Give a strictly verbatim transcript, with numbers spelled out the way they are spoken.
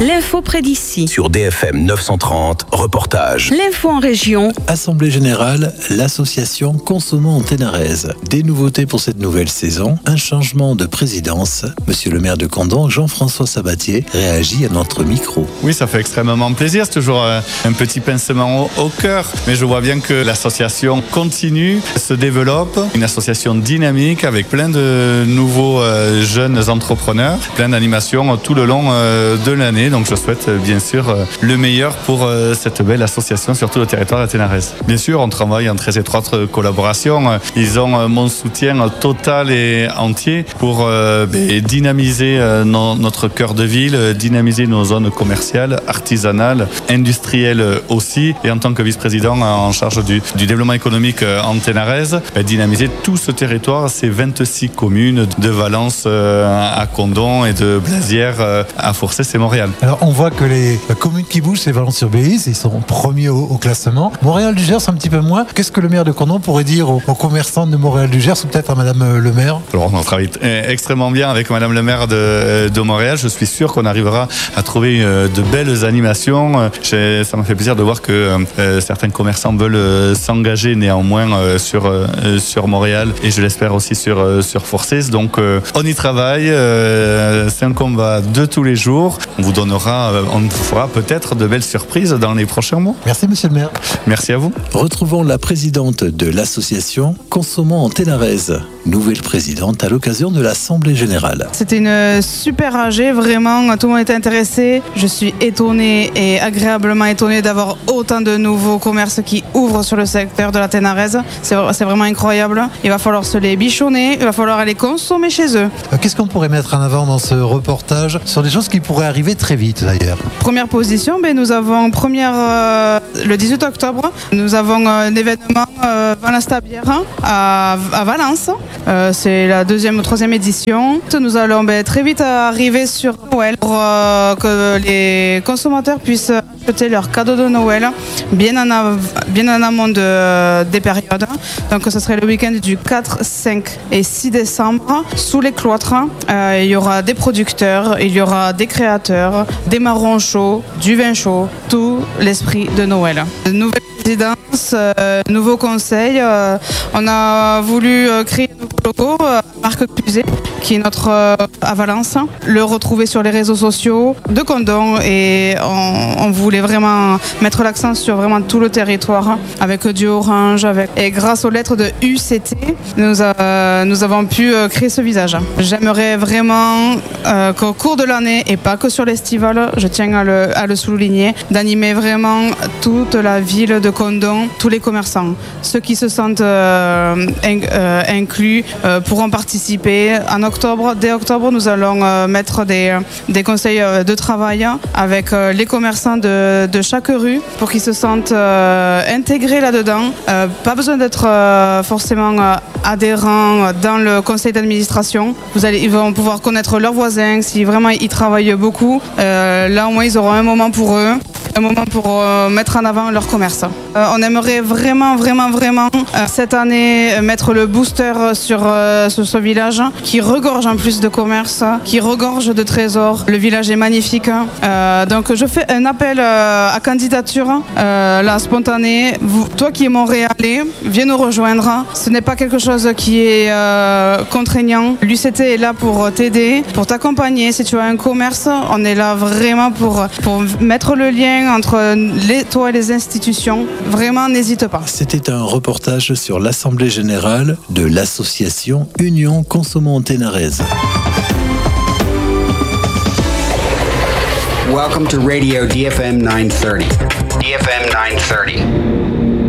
L'info près d'ici. Sur D F M neuf cent trente, reportage. L'info en région. Assemblée générale, l'association Consommons en Ténarèse. Des nouveautés pour cette nouvelle saison, un changement de présidence. Monsieur le maire de Condom, Jean-François Sabatier, réagit à notre micro. Oui, ça fait extrêmement plaisir. C'est toujours un petit pincement au, au cœur. Mais je vois bien que l'association continue, se développe. Une association dynamique avec plein de nouveaux euh, jeunes entrepreneurs, plein d'animations tout le long euh, de l'année. Donc je souhaite euh, bien sûr euh, le meilleur pour euh, cette belle association sur tout le territoire de la Ténarèse. Bien sûr, on travaille en très étroite collaboration. Ils ont euh, mon soutien total et entier pour euh, dynamiser euh, no, notre cœur de ville, dynamiser nos zones commerciales, artisanales, industrielles aussi. Et en tant que vice-président en charge du, du développement économique en Ténarèse, bah, dynamiser tout ce territoire, ces vingt-six communes de Valence euh, à Condom et de Blazières euh, à Fourcès et Montréal. Alors on voit que les communes qui bougent, c'est Valence-sur-Bélize, ils sont premiers au, au classement. Montréal-du-Gers, un petit peu moins. Qu'est-ce que le maire de Condom pourrait dire aux, aux commerçants de Montréal-du-Gers ou peut-être à Madame le maire? Alors on travaille extrêmement bien avec Madame le maire de, de Montréal. Je suis sûr qu'on arrivera à trouver de belles animations. J'ai, ça m'a fait plaisir de voir que euh, certains commerçants veulent euh, s'engager néanmoins euh, sur, euh, sur Montréal et je l'espère aussi sur, euh, sur Fourcès. Donc euh, on y travaille. Euh, c'est un combat de tous les jours. On vous donnera, euh, on vous fera peut-être de belles surprises dans les prochains mois. Merci monsieur le maire. Merci à vous. Retrouvons la présidente de l'association Consommons en Ténarèse, nouvelle présidente à l'occasion de l'Assemblée générale. C'était une super A G, vraiment, tout le monde était intéressé. Je suis étonnée et agréablement étonnée d'avoir autant de nouveaux commerces qui ouvrent sur le secteur de la Ténarèse. C'est, c'est vraiment incroyable. Il va falloir se les bichonner, il va falloir aller consommer chez eux. Qu'est-ce qu'on pourrait mettre en avant dans ce reportage sur des choses qui pourraient arriver très vite d'ailleurs? Première position, ben, nous avons première, euh, le dix-huit octobre, nous avons un événement euh, Valence Tabière à, à Valence. Euh, c'est la deuxième ou troisième édition. Nous allons ben, très vite arriver sur Noël pour euh, que les consommateurs puissent acheter leurs cadeaux de Noël bien en, av- bien en amont de, des périodes. Donc ce serait le week-end du quatre, cinq et six décembre sous les cloîtres. Euh, il y aura des producteurs, il y aura des créateurs, des marrons chauds, du vin chaud, tout l'esprit de Noël. Nouvelle présidence, euh, nouveau conseil. Euh, on a voulu euh, créer un nouveau logo, euh, Marc Cluzet, qui est notre euh, à Valence. Le retrouver sur les réseaux sociaux de Condom et on, on voulait vraiment mettre l'accent sur vraiment tout le territoire avec du orange. Avec... Et grâce aux lettres de U C T, nous, euh, nous avons pu euh, créer ce visage. J'aimerais vraiment euh, qu'au cours de l'année et pas que sur l'estival, je tiens à le, à le souligner, d'animer vraiment toute la ville de Condom, tous les commerçants. Ceux qui se sentent euh, in, euh, inclus euh, pourront participer. En octobre, dès octobre, nous allons euh, mettre des, des conseils euh, de travail avec euh, les commerçants de, de chaque rue pour qu'ils se sentent euh, intégrés là-dedans. Euh, pas besoin d'être euh, forcément euh, adhérents dans le conseil d'administration. Vous allez, ils vont pouvoir connaître leurs voisins si vraiment ils travaillent beaucoup. Euh, là, au moins, ils auront un moment pour eux. Un moment pour euh, mettre en avant leur commerce. Euh, on aimerait vraiment, vraiment, vraiment euh, cette année mettre le booster sur, euh, sur ce village qui regorge en plus de commerce, qui regorge de trésors. Le village est magnifique. Euh, donc je fais un appel euh, à candidature, euh, là, spontané. Vous, toi qui es Montréalais, viens nous rejoindre. Ce n'est pas quelque chose qui est euh, contraignant. L'U C T est là pour t'aider, pour t'accompagner. Si tu as un commerce, on est là vraiment pour, pour mettre le lien entre les, toi et les institutions. Vraiment, n'hésite pas. C'était un reportage sur l'Assemblée générale de l'association Union Consommons en Ténarèse. Welcome to Radio D F M nine thirty. D F M nine thirty.